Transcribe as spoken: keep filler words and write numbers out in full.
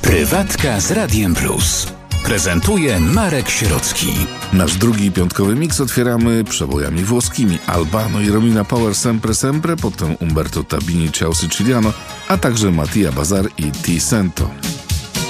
Prywatka z Radiem Plus. Prezentuje Marek Sierocki. Nasz drugi piątkowy miks otwieramy przebojami włoskimi Albano i Romina Power Sempre Sempre, potem Umberto Tabini, Ciao Siciliano, a także Mattia Bazar i Ti Sento.